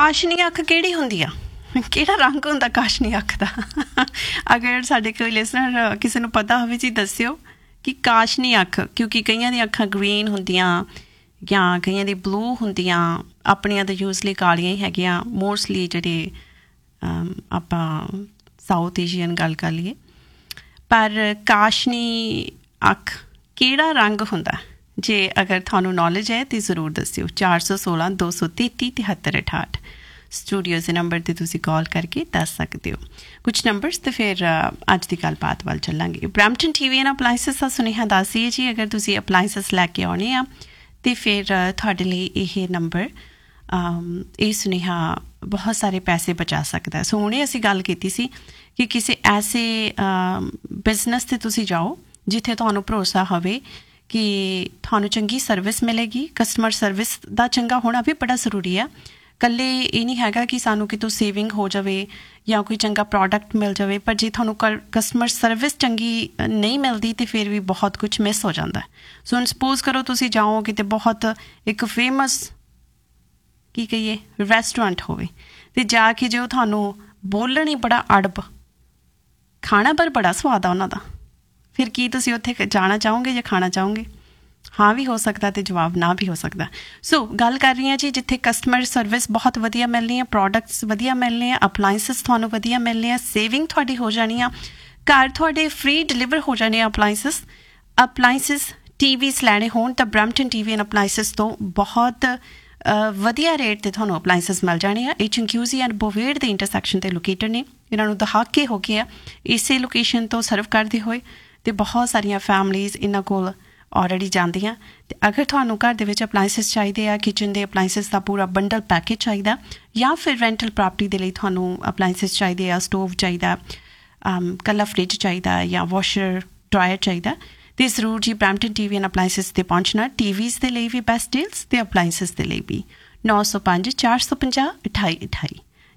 ਕਾਸ਼ਨੀ ਅੱਖ ਕਿਹੜੀ ਹੁੰਦੀ ਆ? ਕਿਹੜਾ ਰੰਗ ਹੁੰਦਾ ਕਾਸ਼ਨੀ ਅੱਖ ਦਾ? ਅਗਰ ਸਾਡੇ ਕੋਈ ਲਿਸਨਰ ਕਿਸੇ ਨੂੰ ਪਤਾ ਹੋਵੇ ਜੀ ਦੱਸਿਓ ਕਿ ਕਾਸ਼ਨੀ ਅੱਖ, ਕਿਉਂਕਿ ਕਈਆਂ ਦੀਆਂ ਅੱਖਾਂ ਗ੍ਰੀਨ ਹੁੰਦੀਆਂ ਜਾਂ ਕਈਆਂ ਦੀ ਬਲੂ ਹੁੰਦੀਆਂ, ਆਪਣੀਆਂ ਤਾਂ ਯੂਜ਼ਲੀ ਕਾਲੀਆਂ ਹੀ ਹੈਗੀਆਂ ਮੋਸਟਲੀ ਜਿਹੜੇ ਆਪਾਂ ਸਾਊਥ ਏਸ਼ੀਅਨ ਗੱਲ ਕਰ ਲਈਏ। ਪਰ ਕਾਸ਼ਨੀ ਅੱਖ ਕਿਹੜਾ ਰੰਗ ਹੁੰਦਾ? ਜੇ ਅਗਰ ਤੁਹਾਨੂੰ ਨੌਲੇਜ ਹੈ ਤਾਂ ਜ਼ਰੂਰ ਦੱਸਿਓ। 416 233 7368 ਸਟੂਡੀਓਜ਼ ਦੇ ਨੰਬਰ 'ਤੇ ਤੁਸੀਂ ਕਾਲ ਕਰਕੇ ਦੱਸ ਸਕਦੇ ਹੋ ਕੁਛ ਨੰਬਰਸ। ਅਤੇ ਫਿਰ ਅੱਜ ਦੀ ਗੱਲਬਾਤ ਵੱਲ ਚੱਲਾਂਗੇ। ਬਰੈਂਪਟਨ ਟੀਵੀ ਐਂਡ ਅਪਲਾਇੰਸਸ ਦਾ ਸੁਨੇਹਾ ਦੱਸ ਦਈਏ ਜੀ, ਅਗਰ ਤੁਸੀਂ ਅਪਲਾਇੰਸਸ ਲੈ ਕੇ ਆਉਣੇ ਆ ਅਤੇ ਫਿਰ ਤੁਹਾਡੇ ਲਈ ਇਹ ਨੰਬਰ ਇਹ ਸੁਨੇਹਾ ਬਹੁਤ ਸਾਰੇ ਪੈਸੇ ਬਚਾ ਸਕਦਾ। ਸੋ ਹੁਣੇ ਅਸੀਂ ਗੱਲ ਕੀਤੀ ਸੀ ਕਿ ਕਿਸੇ ਐਸੇ ਬਿਜ਼ਨਸ 'ਤੇ ਤੁਸੀਂ ਜਾਓ ਜਿੱਥੇ ਤੁਹਾਨੂੰ ਭਰੋਸਾ ਹੋਵੇ ਕਿ ਤੁਹਾਨੂੰ ਚੰਗੀ ਸਰਵਿਸ ਮਿਲੇਗੀ। ਕਸਟਮਰ ਸਰਵਿਸ ਦਾ ਚੰਗਾ ਹੋਣਾ ਵੀ ਬੜਾ ਜ਼ਰੂਰੀ ਆ। ਇਕੱਲੇ ਇਹ ਨਹੀਂ ਹੈਗਾ ਕਿ ਸਾਨੂੰ ਕਿਤੋਂ ਸੇਵਿੰਗ ਹੋ ਜਾਵੇ ਜਾਂ ਕੋਈ ਚੰਗਾ ਪ੍ਰੋਡਕਟ ਮਿਲ ਜਾਵੇ, ਪਰ ਜੇ ਤੁਹਾਨੂੰ ਕਸਟਮਰ ਸਰਵਿਸ ਚੰਗੀ ਨਹੀਂ ਮਿਲਦੀ ਤਾਂ ਫਿਰ ਵੀ ਬਹੁਤ ਕੁਛ ਮਿਸ ਹੋ ਜਾਂਦਾ। ਸੋ ਹੁਣ ਸਪੋਜ਼ ਕਰੋ ਤੁਸੀਂ ਜਾਓ ਕਿਤੇ ਬਹੁਤ ਇੱਕ ਫੇਮਸ ਕੀ ਕਹੀਏ ਰੈਸਟੋਰੈਂਟ ਹੋਵੇ ਅਤੇ ਜਾ ਕੇ ਜੋ ਤੁਹਾਨੂੰ ਬੋਲਣ ਹੀ ਬੜਾ ਅੜਬ, ਖਾਣਾ ਪਰ ਬੜਾ ਸਵਾਦ ਆ ਉਹਨਾਂ ਦਾ, ਫਿਰ ਕੀ ਤੁਸੀਂ ਉੱਥੇ ਜਾਣਾ ਚਾਹੋਗੇ ਜਾਂ ਖਾਣਾ ਚਾਹੋਗੇ? ਹਾਂ ਵੀ ਹੋ ਸਕਦਾ ਅਤੇ ਜਵਾਬ ਨਾ ਵੀ ਹੋ ਸਕਦਾ। ਸੋ ਗੱਲ ਕਰ ਰਹੀ ਹਾਂ ਜੀ ਜਿੱਥੇ ਕਸਟਮਰ ਸਰਵਿਸ ਬਹੁਤ ਵਧੀਆ ਮਿਲਣੀ ਆ, ਪ੍ਰੋਡਕਟਸ ਵਧੀਆ ਮਿਲਣੇ ਆ, ਅਪਲਾਇੰਸਸ ਤੁਹਾਨੂੰ ਵਧੀਆ ਮਿਲਣੇ ਆ, ਸੇਵਿੰਗ ਤੁਹਾਡੀ ਹੋ ਜਾਣੀ ਆ, ਘਰ ਤੁਹਾਡੇ ਫ੍ਰੀ ਡਿਲੀਵਰ ਹੋ ਜਾਣੇ ਆ ਅਪਲਾਇੰਸਸ ਟੀਵੀਜ਼ ਲੈਣੇ ਹੋਣ ਤਾਂ ਬਰੈਂਪਟਨ ਟੀਵੀ ਐਂਡ ਅਪਲਾਇੰਸਸ ਤੋਂ ਬਹੁਤ ਵਧੀਆ ਰੇਟ 'ਤੇ ਤੁਹਾਨੂੰ ਅਪਲਾਇੰਸਸ ਮਿਲ ਜਾਣੇ ਆ। ਇਹ ਚੰਕਿਊਜ਼ੀ ਐਂਡ ਬੋਵੇਡ ਦੇ ਇੰਟਰਸੈਕਸ਼ਨ 'ਤੇ ਲੋਕੇਟਡ ਨੇ। ਇਹਨਾਂ ਨੂੰ ਦਹਾਕੇ ਹੋ ਗਏ ਆ ਇਸੇ ਲੋਕੇਸ਼ਨ ਤੋਂ ਸਰਵ ਕਰਦੇ ਹੋਏ, ਅਤੇ ਬਹੁਤ ਸਾਰੀਆਂ ਫੈਮਲੀਜ਼ ਇਹਨਾਂ ਕੋਲ ਆਲਰੇਡੀ ਜਾਂਦੀਆਂ। ਅਤੇ ਅਗਰ ਤੁਹਾਨੂੰ ਘਰ ਦੇ ਵਿੱਚ ਅਪਲਾਇੰਸਸ ਚਾਹੀਦੇ ਆ, ਕਿਚਨ ਦੇ ਅਪਲਾਇੰਸਸ ਦਾ ਪੂਰਾ ਬੰਡਲ ਪੈਕੇਜ ਚਾਹੀਦਾ, ਜਾਂ ਫਿਰ ਰੈਂਟਲ ਪ੍ਰਾਪਰਟੀ ਦੇ ਲਈ ਤੁਹਾਨੂੰ ਅਪਲਾਇੰਸਸ ਚਾਹੀਦੇ ਆ, ਸਟੋਵ ਚਾਹੀਦਾ, ਇਕੱਲਾ ਫਰਿੱਜ ਚਾਹੀਦਾ ਜਾਂ ਵਾਸ਼ਰ ਡਰਾਇਰ ਚਾਹੀਦਾ, ਅਤੇ ਜ਼ਰੂਰ ਜੀ ਬਰੈਂਪਟਨ ਟੀਵੀ ਐਂਡ ਅਪਲਾਇੰਸਸ 'ਤੇ ਪਹੁੰਚਣਾ। ਟੀਵੀਜ਼ ਦੇ ਲਈ ਵੀ ਬੈਸਟ ਡੀਲਸ ਅਤੇ ਅਪਲਾਇੰਸਸ ਦੇ ਲਈ ਵੀ। 905 450 2828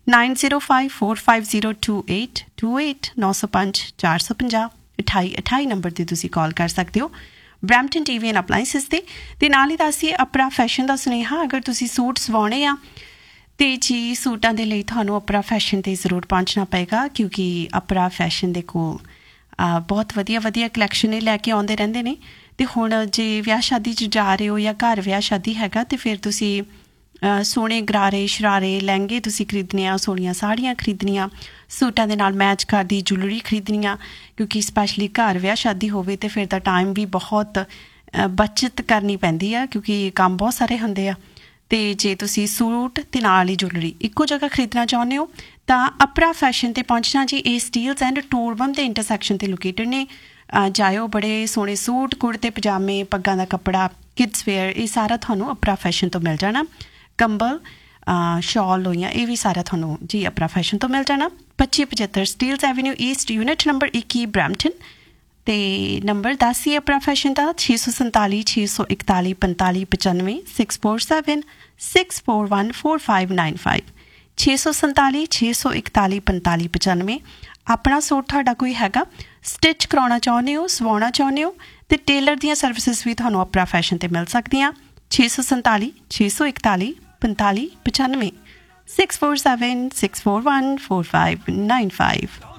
9054502828 905 450 2828 ਨੰਬਰ 'ਤੇ ਤੁਸੀਂ ਕਾਲ ਕਰ ਸਕਦੇ ਹੋ ਬਰੈਂਪਟਨ ਟੀਵੀ ਐਂਡ ਅਪਲਾਇੰਸਸ 'ਤੇ। ਅਤੇ ਨਾਲ ਹੀ ਦੱਸੀਏ ਅਪਰਾ ਫੈਸ਼ਨ ਦਾ ਸੁਨੇਹਾ, ਅਗਰ ਤੁਸੀਂ ਸੂਟ ਸਵਾਉਣੇ ਆ ਅਤੇ ਜੀ ਸੂਟਾਂ ਦੇ ਲਈ ਤੁਹਾਨੂੰ ਅਪਰਾ ਫੈਸ਼ਨ 'ਤੇ ਜ਼ਰੂਰ ਪਹੁੰਚਣਾ ਪਏਗਾ, ਕਿਉਂਕਿ ਅਪਰਾ ਫੈਸ਼ਨ ਦੇ ਕੋਲ ਬਹੁਤ ਵਧੀਆ ਵਧੀਆ ਕਲੈਕਸ਼ਨ ਇਹ ਲੈ ਕੇ ਆਉਂਦੇ ਰਹਿੰਦੇ ਨੇ। ਅਤੇ ਹੁਣ ਜੇ ਵਿਆਹ ਸ਼ਾਦੀ 'ਚ ਜਾ ਰਹੇ ਹੋ ਜਾਂ ਘਰ ਵਿਆਹ ਸ਼ਾਦੀ ਹੈਗਾ ਅਤੇ ਫਿਰ ਤੁਸੀਂ ਸੋਹਣੇ ਗਰਾਰੇ ਸ਼ਰਾਰੇ ਲਹਿੰਗੇ ਤੁਸੀਂ ਖਰੀਦਣੇ ਆ, ਸੋਹਣੀਆਂ ਸਾੜੀਆਂ ਖਰੀਦਣੀਆਂ, ਸੂਟਾਂ ਦੇ ਨਾਲ ਮੈਚ ਕਰਦੀ ਜੁਐਲਰੀ ਖਰੀਦਣੀਆਂ, ਕਿਉਂਕਿ ਸਪੈਸ਼ਲੀ ਘਰ ਵਿਆਹ ਸ਼ਾਦੀ ਹੋਵੇ ਅਤੇ ਫਿਰ ਤਾਂ ਟਾਈਮ ਵੀ ਬਹੁਤ ਬੱਚਤ ਕਰਨੀ ਪੈਂਦੀ ਆ, ਕਿਉਂਕਿ ਕੰਮ ਬਹੁਤ ਸਾਰੇ ਹੁੰਦੇ ਆ। ਅਤੇ ਜੇ ਤੁਸੀਂ ਸੂਟ ਅਤੇ ਨਾਲ ਹੀ ਜੁਐਲਰੀ ਇੱਕੋ ਜਗ੍ਹਾ ਖਰੀਦਣਾ ਚਾਹੁੰਦੇ ਹੋ ਤਾਂ ਅਪਰਾ ਫੈਸ਼ਨ 'ਤੇ ਪਹੁੰਚਣਾ ਜੀ। ਇਹ ਸਟੀਲਸ ਐਂਡ ਟੋਰਬਮ ਦੇ ਇੰਟਰਸੈਕਸ਼ਨ 'ਤੇ ਲੋਕੇਟਡ ਨੇ। ਜਾਇਓ, ਬੜੇ ਸੋਹਣੇ ਸੂਟ, ਕੁੜਤੇ ਪਜਾਮੇ, ਪੱਗਾਂ ਦਾ ਕੱਪੜਾ, ਕਿਡਸ ਵੇਅਰ, ਇਹ ਸਾਰਾ ਤੁਹਾਨੂੰ ਅਪਰਾ ਫੈਸ਼ਨ ਤੋਂ ਮਿਲ ਜਾਣਾ। ਕੰਬਲ, ਸ਼ਾਲ, ਲੋਈਆਂ, ਇਹ ਵੀ ਸਾਰਾ ਤੁਹਾਨੂੰ ਜੀ ਅਪਰਾ ਫੈਸ਼ਨ ਤੋਂ ਮਿਲ ਜਾਣਾ। 2575 Steeles avenue East, unit number 21 Brampton. ਅਤੇ ਨੰਬਰ ਦੱਸ ਹੀ ਅਪਰਾ ਫੈਸ਼ਨ ਦਾ 647 641 4595 647 641 4595 647 641 4595। ਆਪਣਾ ਸੂਟ ਤੁਹਾਡਾ ਕੋਈ ਹੈਗਾ ਸਟਿਚ ਕਰਾਉਣਾ ਚਾਹੁੰਦੇ ਹੋ, ਸਵਾਉਣਾ ਚਾਹੁੰਦੇ ਹੋ, ਅਤੇ ਟੇਲਰ ਦੀਆਂ ਸਰਵਿਸਿਜ਼ ਵੀ ਤੁਹਾਨੂੰ ਅਪਰਾ ਫੈਸ਼ਨ 'ਤੇ ਮਿਲ ਸਕਦੀਆਂ। 647 641 4595 647 641 4595।